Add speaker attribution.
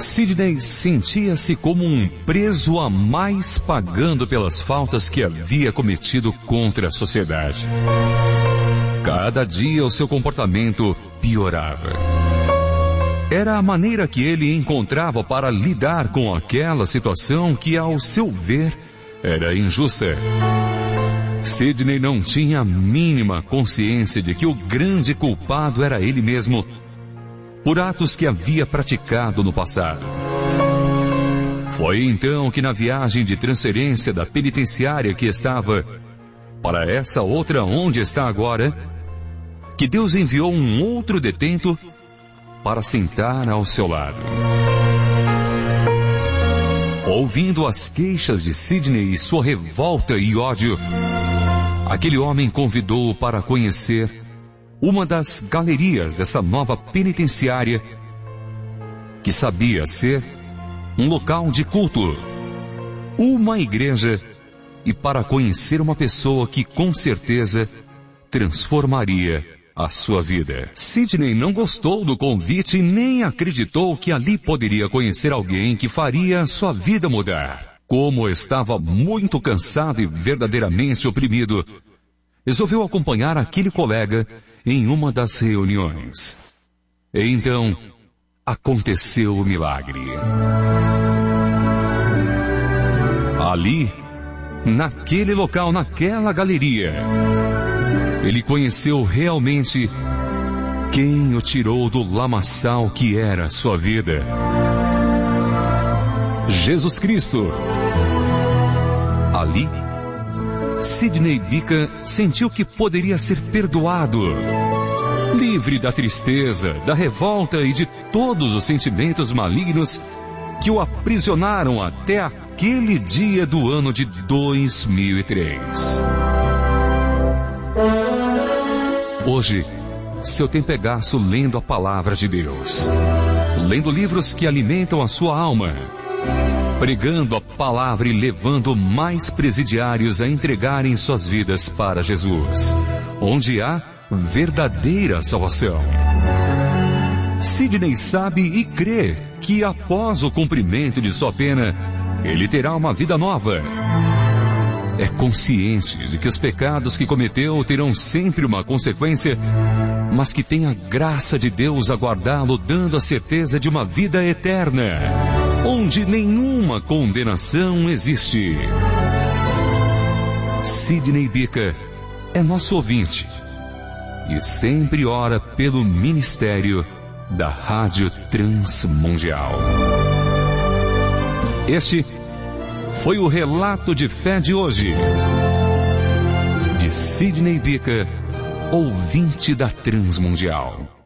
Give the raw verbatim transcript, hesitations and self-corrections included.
Speaker 1: Sidney sentia-se como um preso a mais pagando pelas faltas que havia cometido contra a sociedade. Cada dia o seu comportamento piorava. Era a maneira que ele encontrava para lidar com aquela situação que, ao seu ver, era injusta. Sidney não tinha a mínima consciência de que o grande culpado era ele mesmo, por atos que havia praticado no passado. Foi então que, na viagem de transferência da penitenciária que estava para essa outra onde está agora, que Deus enviou um outro detento para sentar ao seu lado. Ouvindo as queixas de Sidney e sua revolta e ódio, aquele homem convidou-o para conhecer uma das galerias dessa nova penitenciária, que sabia ser um local de culto, uma igreja, e para conhecer uma pessoa que com certeza transformaria a sua vida. Sidney não gostou do convite e nem acreditou que ali poderia conhecer alguém que faria sua vida mudar. Como estava muito cansado e verdadeiramente oprimido, resolveu acompanhar aquele colega em uma das reuniões. E então, aconteceu o milagre. Ali, naquele local, naquela galeria, ele conheceu realmente quem o tirou do lamaçal que era sua vida. Jesus Cristo. Ali, Sidney Bika sentiu que poderia ser perdoado, livre da tristeza, da revolta e de todos os sentimentos malignos que o aprisionaram até aquele dia do ano de dois mil e três. Hoje, seu tempo é gasto lendo a palavra de Deus, lendo livros que alimentam a sua alma, pregando a palavra e levando mais presidiários a entregarem suas vidas para Jesus, onde há verdadeira salvação. Sidney sabe e crê que após o cumprimento de sua pena, ele terá uma vida nova. É consciente de que os pecados que cometeu terão sempre uma consequência, mas que tem a graça de Deus a guardá-lo, dando a certeza de uma vida eterna, onde nenhuma condenação existe. Sidney Bika é nosso ouvinte e sempre ora pelo ministério da Rádio Transmundial. Este foi o relato de fé de hoje, de Sidney Bika, ouvinte da Transmundial.